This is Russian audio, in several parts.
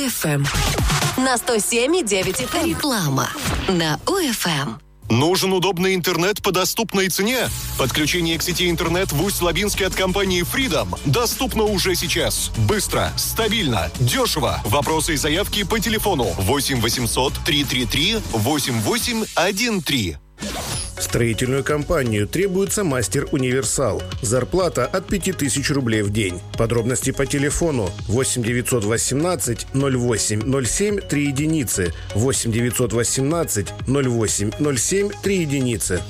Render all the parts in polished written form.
УФМ. На 107,9 FM. Реклама на УФМ. Нужен удобный интернет по доступной цене? Подключение к сети интернет в Усть-Лабинске от компании Freedom доступно уже сейчас. Быстро, стабильно, дешево. Вопросы и заявки по телефону 8 800 333 8813. В строительную компанию требуется мастер-универсал. Зарплата от 5000 рублей в день. Подробности по телефону 8 918 08 07 3 единицы. 8 918 08 07 3 единицы.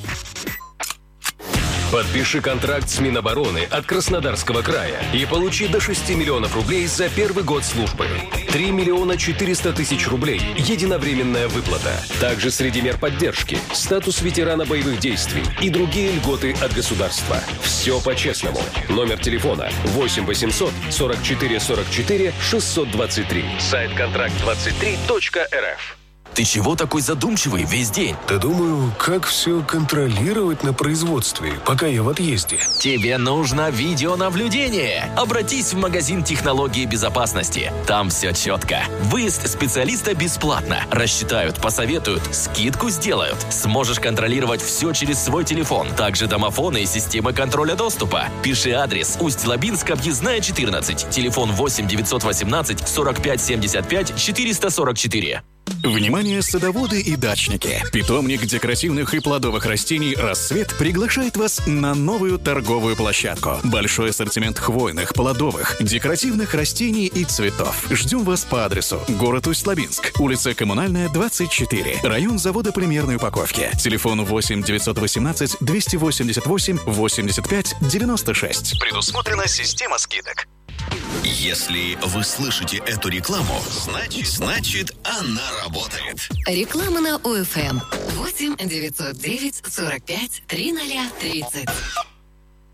Подпиши контракт с Минобороны от Краснодарского края и получи до 6 миллионов рублей за первый год службы. 3 миллиона 400 тысяч рублей – единовременная выплата. Также среди мер поддержки – статус ветерана боевых действий и другие льготы от государства. Все по-честному. Номер телефона 8 800 44 44 623. Сайт контракт23.рф. Ты чего такой задумчивый весь день? Да думаю, как все контролировать на производстве, пока я в отъезде. Тебе нужно видеонаблюдение. Обратись в магазин технологии безопасности. Там все четко. Выезд специалиста бесплатно. Рассчитают, посоветуют, скидку сделают. Сможешь контролировать все через свой телефон. Также домофоны и системы контроля доступа. Пиши адрес: Усть-Лабинск, объездная 14. Телефон 8 918 45 75 444. Внимание, садоводы и дачники! Питомник декоративных и плодовых растений «Рассвет» приглашает вас на новую торговую площадку. Большой ассортимент хвойных, плодовых, декоративных растений и цветов. Ждем вас по адресу: город Усть-Лабинск, улица Коммунальная, 24, район завода полимерной упаковки. Телефон 8 918 288 85 96. Предусмотрена система скидок. Если вы слышите эту рекламу, значит она работает. Реклама на УФМ. 8 909 45 3030.